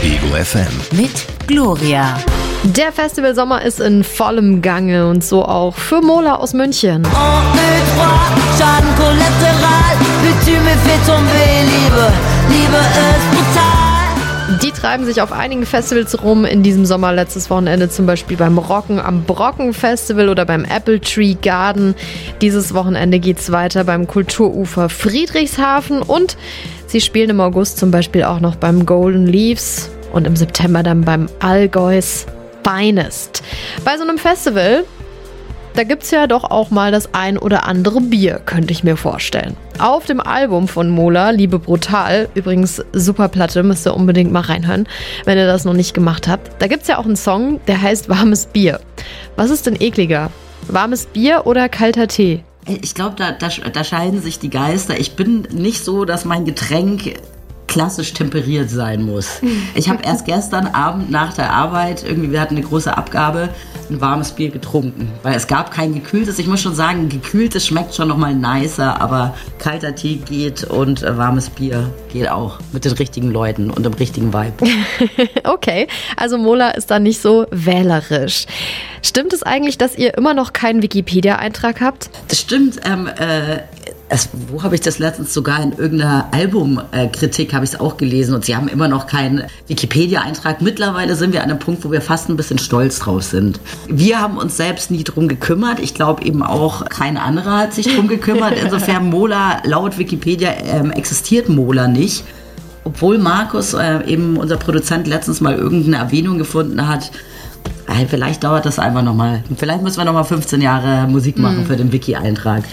Ego FM. Mit Gloria. Der Festivalsommer ist in vollem Gange und so auch für Mola aus München. Die treiben sich auf einigen Festivals rum in diesem Sommer. Letztes Wochenende zum Beispiel beim Rocken am Brocken Festival oder beim Apple Tree Garden. Dieses Wochenende geht's weiter beim Kulturufer Friedrichshafen und sie spielen im August zum Beispiel auch noch beim Golden Leaves und im September dann beim Allgäus Finest. Bei so einem Festival, da gibt's ja doch auch mal das ein oder andere Bier, könnte ich mir vorstellen. Auf dem Album von Mola, Liebe brutal, übrigens super Platte, müsst ihr unbedingt mal reinhören, wenn ihr das noch nicht gemacht habt. Da gibt's ja auch einen Song, der heißt Warmes Bier. Was ist denn ekliger? Warmes Bier oder kalter Tee? Ich glaube, da scheiden sich die Geister. Ich bin nicht so, dass mein Getränk klassisch temperiert sein muss. Ich habe erst gestern Abend nach der Arbeit, wir hatten eine große Abgabe, ein warmes Bier getrunken, weil es gab kein gekühltes. Ich muss schon sagen, gekühltes schmeckt schon nochmal nicer, aber kalter Tee geht und warmes Bier geht auch mit den richtigen Leuten und dem richtigen Vibe. Okay, also Mola ist da nicht so wählerisch. Stimmt es eigentlich, dass ihr immer noch keinen Wikipedia-Eintrag habt? Das stimmt. Wo habe ich das letztens sogar in irgendeiner Albumkritik habe ich es auch gelesen und sie haben immer noch keinen Wikipedia-Eintrag. Mittlerweile sind wir an einem Punkt, wo wir fast ein bisschen stolz drauf sind. Wir haben uns selbst nie drum gekümmert. Ich glaube eben auch kein anderer hat sich drum gekümmert. Insofern Mola, laut Wikipedia existiert Mola nicht. Obwohl Markus, eben unser Produzent, letztens mal irgendeine Erwähnung gefunden hat. Vielleicht dauert das einfach nochmal. Vielleicht müssen wir nochmal 15 Jahre Musik machen für den Wiki-Eintrag.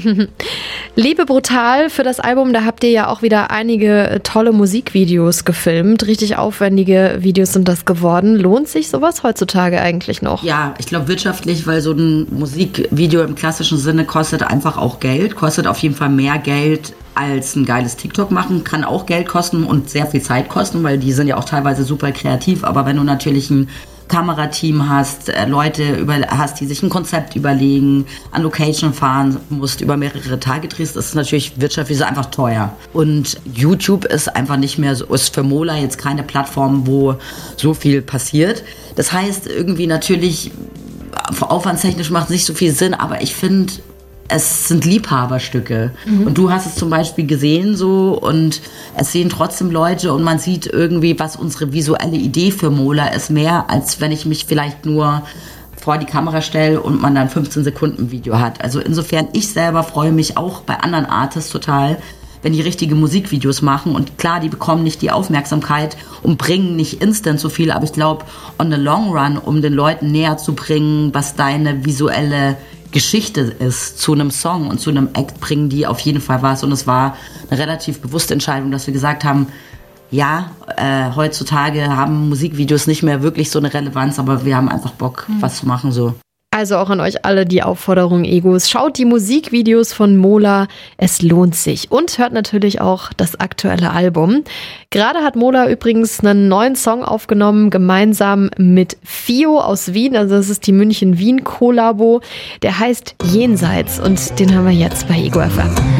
Liebe brutal, für das Album, da habt ihr ja auch wieder einige tolle Musikvideos gefilmt. Richtig aufwendige Videos sind das geworden. Lohnt sich sowas heutzutage eigentlich noch? Ja, ich glaube wirtschaftlich, weil so ein Musikvideo im klassischen Sinne kostet einfach auch Geld. Kostet auf jeden Fall mehr Geld als ein geiles TikTok machen. Kann auch Geld kosten und sehr viel Zeit kosten, weil die sind ja auch teilweise super kreativ. Aber wenn du natürlich ein Kamerateam hast, Leute hast, die sich ein Konzept überlegen, an Location fahren musst, über mehrere Tage drehst, das ist natürlich wirtschaftlich einfach teuer. Und YouTube ist einfach nicht mehr so, ist für Mola jetzt keine Plattform, wo so viel passiert. Das heißt, irgendwie natürlich, aufwandstechnisch macht es nicht so viel Sinn, aber ich finde, es sind Liebhaberstücke. Und du hast es zum Beispiel gesehen so und es sehen trotzdem Leute und man sieht irgendwie, was unsere visuelle Idee für Mola ist, mehr als wenn ich mich vielleicht nur vor die Kamera stelle und man dann 15 Sekunden Video hat. Also insofern, ich selber freue mich auch bei anderen Artists total, wenn die richtige Musikvideos machen und klar, die bekommen nicht die Aufmerksamkeit und bringen nicht instant so viel, aber ich glaube, on the long run, um den Leuten näher zu bringen, was deine visuelle Geschichte ist zu einem Song und zu einem Act, bringen die auf jeden Fall was. Und es war eine relativ bewusste Entscheidung, dass wir gesagt haben, ja, heutzutage haben Musikvideos nicht mehr wirklich so eine Relevanz, aber wir haben einfach Bock, was zu machen so. Also auch an euch alle die Aufforderung, Egos. Schaut die Musikvideos von Mola, es lohnt sich. Und hört natürlich auch das aktuelle Album. Gerade hat Mola übrigens einen neuen Song aufgenommen, gemeinsam mit Fio aus Wien. Also das ist die München-Wien-Kollabo. Der heißt Jenseits und den haben wir jetzt bei Ego FM.